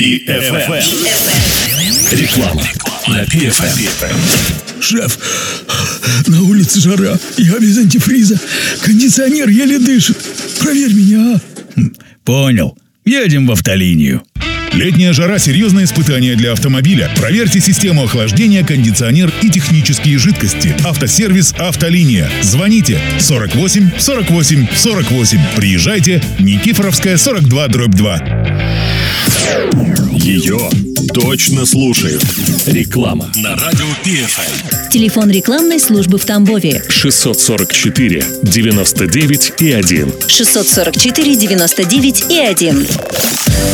PFM. Реклама на PFM. Шеф, на улице жара, я без антифриза, кондиционер еле дышит. Проверь меня, а? Понял, едем в автолинию. Летняя жара – серьезное испытание для автомобиля. Проверьте систему охлаждения, кондиционер и технические жидкости. Автосервис «Автолиния». Звоните 48 48 48. Приезжайте, Никифоровская, 42/2. Ее точно слушают. Реклама на радио PFM. Телефон рекламной службы в Тамбове 644 99 и 1. 644 99 и 1.